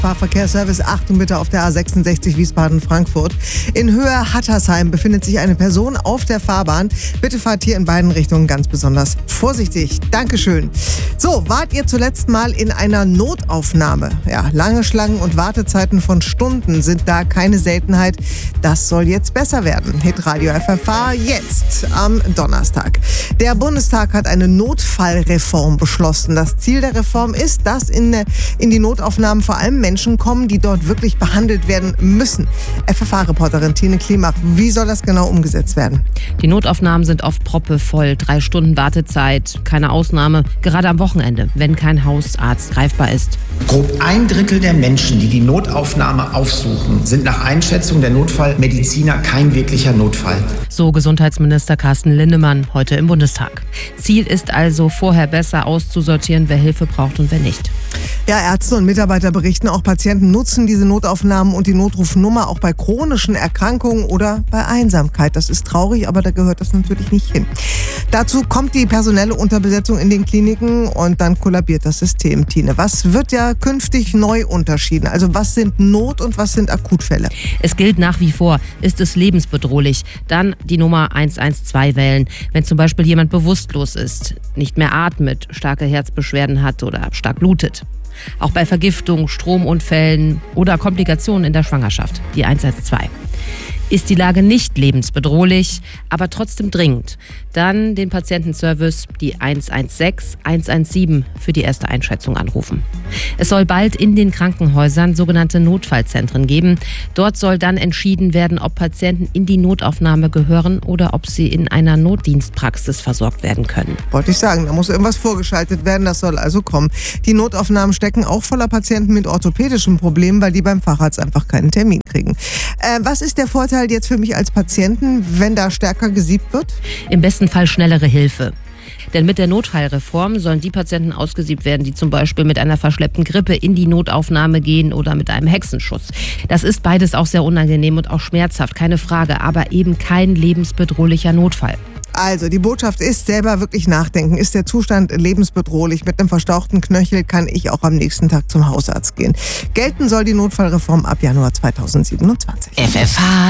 Fahrverkehrsservice, Achtung bitte auf der A66 Wiesbaden-Frankfurt. In Höhe Hattersheim befindet sich eine Person auf der Fahrbahn. Bitte fahrt hier in beiden Richtungen ganz besonders vorsichtig. Dankeschön. So, wart ihr zuletzt mal in einer Notaufnahme? Ja, lange Schlangen und Wartezeiten von Stunden sind da keine Seltenheit. Das soll jetzt besser werden. Hitradio FFH jetzt am Donnerstag. Der Bundestag hat eine Notfallreform beschlossen. Das Ziel der Reform ist, dass in die Notaufnahmen vor allem Menschen kommen, die dort wirklich behandelt werden müssen. FFH-Reporterin Tine Klimach, wie soll das genau umgesetzt werden? Die Notaufnahmen sind oft proppevoll, 3 Stunden Wartezeit, keine Ausnahme, gerade am Wochenende, wenn kein Hausarzt greifbar ist. Grob 1/3 der Menschen, die die Notaufnahme aufsuchen, sind nach Einschätzung der Notfallmediziner kein wirklicher Notfall. So Gesundheitsminister Carsten Linnemann heute im Bundestag. Ziel ist also, vorher besser auszusortieren, wer Hilfe braucht und wer nicht. Ja, Ärzte und Mitarbeiter berichten, auch Patienten nutzen diese Notaufnahmen und die Notrufnummer auch bei chronischen Erkrankungen oder bei Einsamkeit. Das ist traurig, aber da gehört das natürlich nicht hin. Dazu kommt die personelle Unterbesetzung in den Kliniken und dann kollabiert das System. Tine, was wird ja künftig neu unterschieden? Also was sind Not- und was sind Akutfälle? Es gilt nach wie vor, ist es lebensbedrohlich, dann die Nummer 112 wählen. Wenn zum Beispiel jemand bewusstlos ist, nicht mehr atmet, starke Herzbeschwerden hat oder stark blutet. Auch bei Vergiftung, Stromunfällen oder Komplikationen in der Schwangerschaft, die 112. Ist die Lage nicht lebensbedrohlich, aber trotzdem dringend, dann den Patientenservice, die 116, 117 für die erste Einschätzung anrufen. Es soll bald in den Krankenhäusern sogenannte Notfallzentren geben. Dort soll dann entschieden werden, ob Patienten in die Notaufnahme gehören oder ob sie in einer Notdienstpraxis versorgt werden können. Wollte ich sagen, da muss irgendwas vorgeschaltet werden, das soll also kommen. Die Notaufnahmen stecken auch voller Patienten mit orthopädischen Problemen, weil die beim Facharzt einfach keinen Termin kriegen. Was ist der Vorteil jetzt für mich als Patienten, wenn da stärker gesiebt wird? Im besten Fall schnellere Hilfe. Denn mit der Notfallreform sollen die Patienten ausgesiebt werden, die zum Beispiel mit einer verschleppten Grippe in die Notaufnahme gehen oder mit einem Hexenschuss. Das ist beides auch sehr unangenehm und auch schmerzhaft, keine Frage, aber eben kein lebensbedrohlicher Notfall. Also, die Botschaft ist, selber wirklich nachdenken. Ist der Zustand lebensbedrohlich? Mit einem verstauchten Knöchel kann ich auch am nächsten Tag zum Hausarzt gehen. Gelten soll die Notfallreform ab Januar 2027. FFH